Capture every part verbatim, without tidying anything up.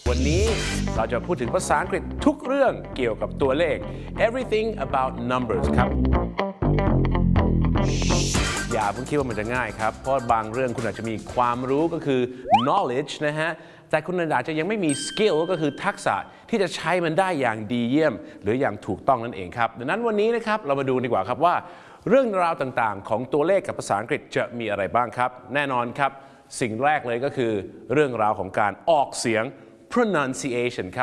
วันนี้เราจะพูดถึงภาษาอังกฤษทุกเรื่องเกี่ยวกับตัวเลข everything about numbers ครับอย่าเพิ่งคิดว่ามันจะง่ายครับเพราะบางเรื่องคุณอาจจะมีความรู้ก็คือ knowledge นะฮะแต่คุณอาจจะยังไม่มี skill ก็คือทักษะที่จะใช้มันได้อย่างดีเยี่ยมหรืออย่างถูกต้องนั่นเองครับดังนั้นวันนี้นะครับเรามาดูดีกว่าครับว่าเรื่องราวต่างๆของตัวเลขกับภาษาอังกฤษจะมีอะไรบ้างครับแน่นอนครับสิ่งแรกเลยก็คือเรื่องราวของการออกเสียง pronunciation ครับ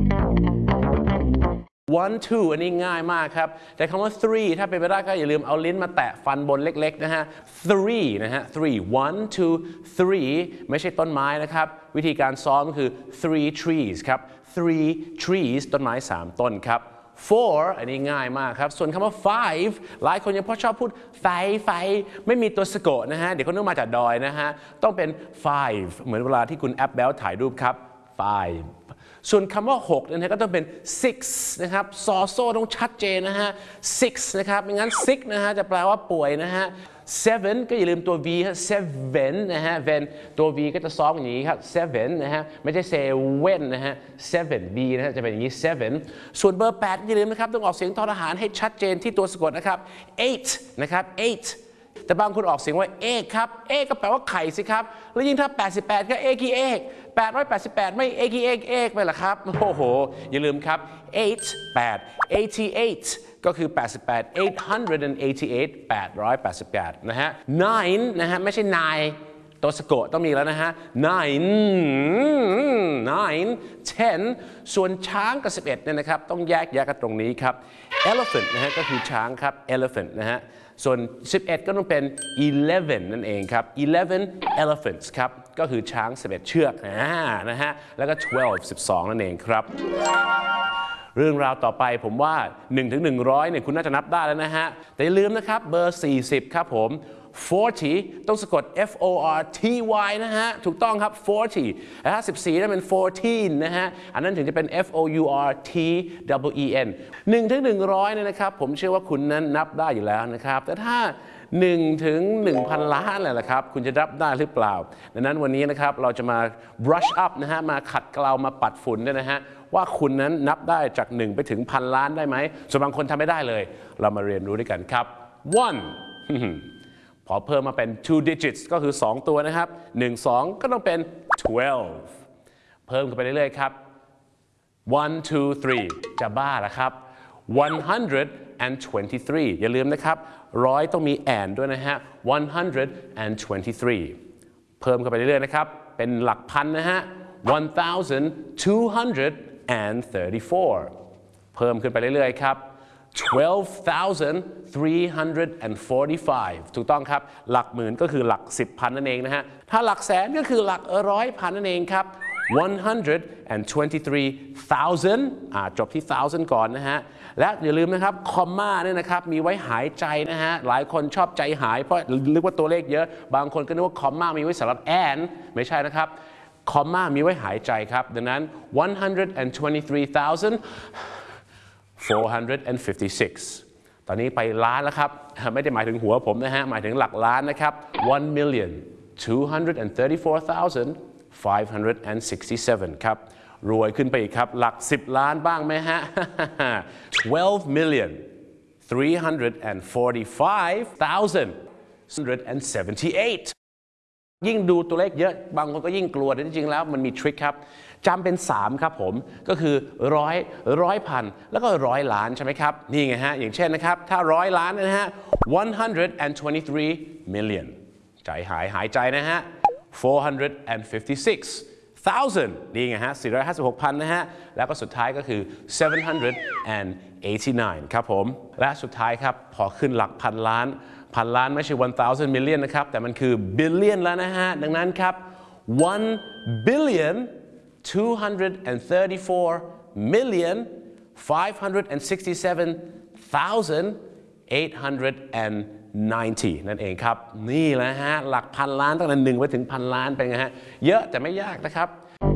one two อันนี้ง่ายมากครับแต่คำว่า three ถ้าเป็นไปได้ก็อย่าลืมเอาลิ้นมาแตะฟันบนเล็กๆนะฮะ three นะฮะ three one two three ไม่ใช่ต้นไม้นะครับวิธีการซ้อมก็คือ three trees ครับ three trees ต้นไม้สามต้นครับ four อันนี้ง่ายมากครับส่วนคำว่า five หลายคนยังพอชอบพูดไฟไฟไม่มีตัวสะกดนะฮะเดี๋ยวเขานึกมาจากดอยนะฮะต้องเป็น five เหมือนเวลาที่คุณแอปแบลถ่ายรูปครับ five ส่วนคำว่าหกนะฮะก็ต้องเป็น six นะครับซอโซ่ต้องชัดเจนนะฮะ six นะครับไม่งั้น sick นะฮะจะแปลว่าป่วยนะฮะ seven ก็อย่าลืมตัว v ฮะ seven นะฮะ ven ตัว v ก็จะซ้อมอย่างนี้ครับ seven นะฮะไม่ใช่ seven นะฮะ seven b นะฮะจะเป็นอย่างนี้ seven ส่วนเบอร์แปดอย่าลืมนะครับต้องออกเสียงทอทหารให้ชัดเจนที่ตัวสะกดนะครับ eight นะครับ eightแต่บางคนออกเสียงว่าเอกครับเอกก็แปลว่าไข่สิครับแล้วยิ่งถ้าแปดสิบแปดก็เอกีเอกแปดร้อยแปดสิบแปดไม่เอกีเอกเอกไปหรอครับโอ้โหอย่าลืมครับ eight แปด eighty-eight ก็คือแปดสิบแปด eight hundred eighty-eight แปดร้อยแปดสิบแปดนะฮะ nine นะฮะไม่ใช่ nine ตัวสะกดต้องมีแล้วนะฮะ nine nine ten ส่วนช้างกับสิบเอ็ดเนี่ยนะครับต้องแยกแยกกันตรงนี้ครับ elephant นะฮะก็คือช้างครับ elephant นะฮะส่วนสิบเอ็ดก็ต้องเป็น eleven นั่นเองครับ eleven elephants ครับก็คือช้างสิบเอ็ดเชือกนะฮะแล้วก็ twelve สิบสองนั่นเองครับเรื่องราวต่อไปผมว่าหนึ่งถึงหนึ่งร้อยเนี่ยคุณน่าจะนับได้แล้วนะฮะแต่อย่าลืมนะครับเบอร์สี่สิบครับผม forty ต้องสะกด f o r t y นะฮะถูกต้องครับ forty แล้วถ้าสิบสี่นั่นเป็น fourteen นะฮะอันนั้นถึงจะเป็น f o u r t w e n หนึ่งถึงหนึ่งร้อยเนี่ยนะครับผมเชื่อว่าคุณนั้นนับได้อยู่แล้วนะครับแต่ถ้าหนึ่งถึงหนึ่งพันล้านเลยล่ะครับคุณจะนับได้หรือเปล่าดังนั้นวันนี้นะครับเราจะมา brush up นะฮะมาขัดเกลามาปัดฝุ่นด้วยนะฮะว่าคุณนั้นนับได้จากหนึ่งไปถึงพันล้านได้ไหมส่วนบางคนทำไม่ได้เลยเรามาเรียนรู้ด้วยกันครับ one พอเพิ่มมาเป็น two digits ก็คือสองตัวนะครับหนึ่ง สองก็ต้องเป็น twelve เพิ่มขึ้นไปเรื่อยๆครับ one two three จะบ้าละครับ one hundred twenty-three อย่าลืมนะครับร้อยต้องมี and ด้วยนะฮะ one hundred twenty-three เพิ่มขึ้นไปเรื่อยๆนะครับเป็นหลักพันนะฮะ one thousand two hundred thirty-four เพิ่มขึ้นไปเรื่อยๆครับtwelve thousand three hundred forty-five ถูกต้องครับหลักหมื่นก็คือหลักสิบพันนั่นเองนะฮะถ้าหลักแสนก็คือหลักร้อยพันนั่นเองครับ one hundred twenty-three thousand อ่าจบที่ thousand ก่อนนะฮะและอย่าลืมนะครับคอมมาเนี่ยนะครับมีไว้หายใจนะฮะหลายคนชอบใจหายเพราะนึกว่าตัวเลขเยอะบางคนก็นึกว่าคอมมามีไว้สำหรับแอนไม่ใช่นะครับคอมมามีไว้หายใจครับดังนั้น one hundred twenty-three thousand four hundred fifty-six ตอนนี้ไปล้านแล้วครับไม่ได้หมายถึงหัวผมนะฮะหมายถึงหลักล้านนะครับ one million two hundred thirty-four thousand five hundred sixty-seven ครับรวยขึ้นไปอีกครับหลักสิบล้านบ้างไหมฮะ twelve million three hundred forty-five thousand one hundred seventy-eight ยิ่งดูตัวเลขเยอะบางคนก็ยิ่งกลัวแต่จริงๆแล้วมันมีทริคครับจำเป็นสามครับผมก็คือร้อยร้อยพันแล้วก็ร้อยล้านใช่ไหมครับนี่ไงฮะอย่างเช่นนะครับถ้าร้อยล้านนะฮะ one hundred twenty-three million ใจหายหายใจนะฮะ four hundred fifty-six thousand นี่ไงฮะสี่ร้อยห้าสิบหกพันนะฮะแล้วก็สุดท้ายก็คือ seven hundred eighty-nine ครับผมและสุดท้ายครับพอขึ้นหลักพันล้านพันล้านไม่ใช่ one thousand million นะครับแต่มันคือ billion แล้วนะฮะดังนั้นครับ one billion two hundred thirty-four million five hundred sixty-seven thousand eight hundred ninety นั่นเองครับนี่แหละฮะหลักพันล้านตั้งแต่หนึ่งไปถึงพันล้านเป็นไงฮะเยอะแต่ไม่ยากนะครับ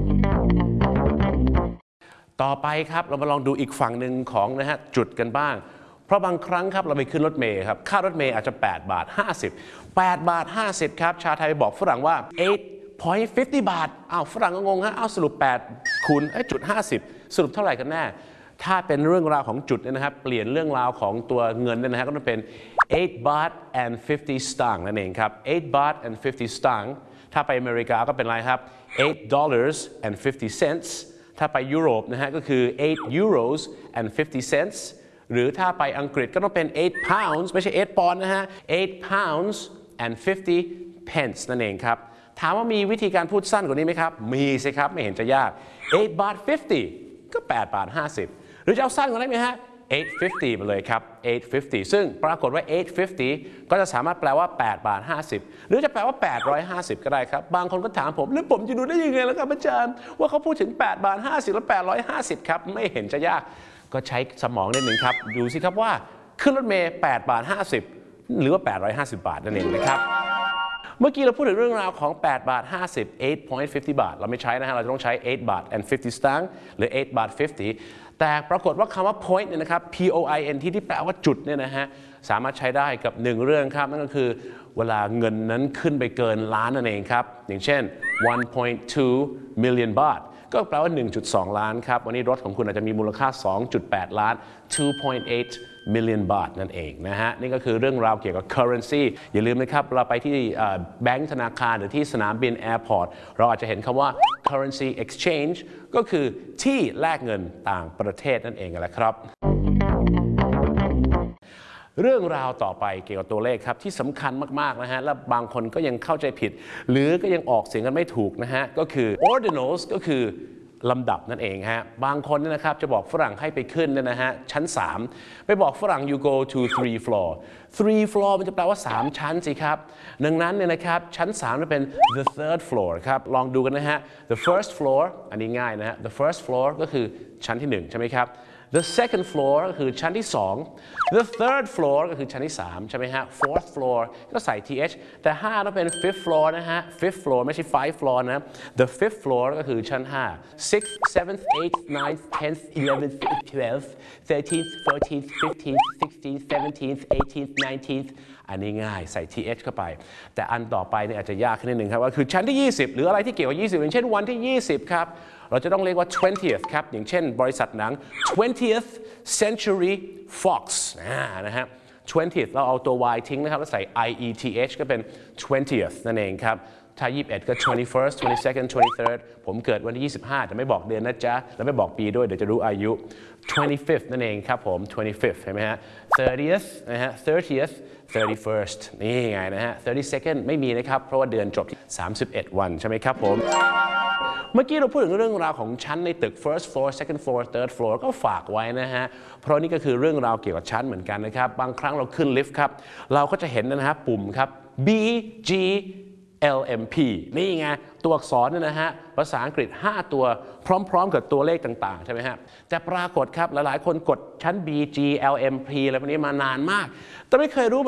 ต่อไปครับเรามาลองดูอีกฝั่งหนึ่งของนะฮะจุดกันบ้างเพราะบางครั้งครับเราไปขึ้นรถเมล์ครับค่ารถเมล์อาจจะแปดบาทห้าสิบ แปดบาทห้าสิบครับชาไทยบอกฝรั่งว่าeight point fifty บาทอ้าวฝรั่งก็งงฮะอ้าวสรุปแปดคูณจุดห้าสิบสรุปเท่าไหร่กันแน่ถ้าเป็นเรื่องราวของจุดเนี่ยนะครับเปลี่ยนเรื่องราวของตัวเงินเนี่ยนะฮะก็ต้องเป็น eight baht and fifty สตางค์นั่นเองครับ eight baht and fifty สตางค์ถ้าไปอเมริกาก็เป็นไรครับ eight dollars and fifty cents ถ้าไปยุโรปนะฮะก็คือ eight euros and fifty cents หรือถ้าไปอังกฤษก็ต้องเป็น eight pounds ไม่ใช่ eight ปอนด์นะฮะ eight pounds and fifty pence นั่นเองครับถามว่ามีวิธีการพูดสั้นกว่านี้ไหมครับมีสิครับไม่เห็นจะยาก eight baht fifty ก็แปดบาทห้าสิบหรือจะเอาสั้นกว่านั้นไหมฮะ eight fifty ไปเลยครับ eight fifty ซึ่งปรากฏว่า eight fifty ก็จะสามารถแปลว่าแปดบาทห้าสิบหรือจะแปลว่าแปดร้อยห้าสิบก็ได้ครับบางคนก็ถามผมแล้วผมจะดูได้ยังไงล่ะครับอาจารย์ว่าเขาพูดถึงแปดบาทห้าสิบและแปดร้อยห้าสิบครับไม่เห็นจะยากก็ใช้สมองนิดหนึ่งครับดูสิครับว่าขึ้นรถเมล์แปดบาทห้าสิบหรือว่าแปดร้อยห้าสิบบาทนั่นเองนะครับเมื่อกี้เราพูดถึงเรื่องราวของแปดบาทห้าสิบ eight point fifty บาทเราไม่ใช้นะฮะเราจะต้องใช้ eight บาท and fifty สตางค์หรือ eight บาทfifty แต่ปรากฏว่าคำว่า point เนี่ยนะครับ p o i n t ที่แปลว่าจุดเนี่ยนะฮะสามารถใช้ได้กับหนึ่งเรื่องครับนั่นก็คือเวลาเงินนั้นขึ้นไปเกินล้านนั่นเองครับอย่างเช่น one point two million บาทก็แปลว่า หนึ่งจุดสอง ล้านครับวันนี้รถของคุณอาจจะมีมูลค่า สองจุดแปด ล้าน two point eight million บาทนั่นเองนะฮะนี่ก็คือเรื่องราวเกี่ยวกับ currency อย่าลืมนะครับเราไปที่แบงก์ธนาคารหรือที่สนามบิน airport เราอาจจะเห็นคำว่า currency exchange ก็คือที่แลกเงินต่างประเทศนั่นเองแหละครับเรื่องราวต่อไปเกี่ยวกับตัวเลขครับที่สำคัญมากๆนะฮะและบางคนก็ยังเข้าใจผิดหรือก็ยังออกเสียงกันไม่ถูกนะฮะก็คือ ordinals ก็คือลำดับนั่นเองฮะบางคนเนี่ยนะครับจะบอกฝรั่งให้ไปขึ้นเนี่ยนะฮะชั้นสามไปบอกฝรั่ง you go to three floor three floor มันจะแปลว่าสามชั้นสิครับดังนั้นเนี่ยนะครับชั้นสามจะเป็น the third floor ครับลองดูกันนะฮะ the first floor อันนี้ง่ายนะฮะ the first floor ก็คือชั้นที่หนึ่งใช่ไหมครับthe second floor ก็คือชั้นที่สอง the third floor ก็คือชั้นที่สามใช่ไหมฮะ fourth floor ก็ใส่ th แต่ห้าต้องเป็น fifth floor นะฮะ fifth floor ไม่ใช่ five floor นะ the fifth floor ก็คือชั้นห้า sixth seventh eighth ninth tenth eleventh twelfth thirteenth fourteenth fifteenth sixteenth seventeenth eighteenth nineteenth อันนี้ง่ายใส่ th เข้าไปแต่อันต่อไปเนี่ยอาจจะยากขึ้นนิดนึงครับว่าคือชั้นที่ยี่สิบหรืออะไรที่เกี่ยวกับยี่สิบอย่างเช่นวันที่ยี่สิบครับเราจะต้องเรียกว่า twentieth ครับอย่างเช่นบริษัทหนัง twentieth century fox นะฮะ twentieth เราเอาตัว y ทิ้งนะครับแล้วใส่ ieth ก็เป็น twentieth นั่นเองครับถ้ายี่สิบเอ็ดก็ twenty-first twenty-second twenty-third ผมเกิดวันที่ยี่สิบห้าแต่ไม่บอกเดือนนะจ๊ะแล้วไม่บอกปีด้วยเดี๋ยวจะรู้อายุ twenty-fifth นั่นเองครับผม twenty-fifth เห็นไหมฮะ thirtieth นะฮะ thirtieth thirty-first นี่ไงนะฮะ thirty-second ไม่มีนะครับเพราะว่าเดือนจบที่สามสิบเอ็ดวันใช่ไหมครับผมเมื่อกี้เราพูดถึงเรื่องราวของชั้นในตึก first floor second floor third floor ก็ฝากไว้นะฮะเพราะนี่ก็คือเรื่องราวเกี่ยวกับชั้นเหมือนกันนะครับบางครั้งเราขึ้นลิฟต์ครับเราก็จะเห็นนะฮะปุ่มครับ B G L M P นี่ไงตัวอักษรเนี่ยนะฮะภาษาอังกฤษห้าตัวพร้อมๆกับตัวเลขต่างๆใช่ไหมฮะแต่ปรากฏครับหลายๆคนกดชั้น B G L M P อะไรพวกนี้มานานมากแต่ไม่เคยรู้